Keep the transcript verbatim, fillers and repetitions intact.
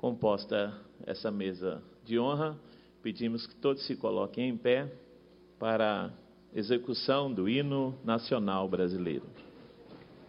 composta essa mesa de honra, pedimos que todos se coloquem em pé para a execução do hino nacional brasileiro.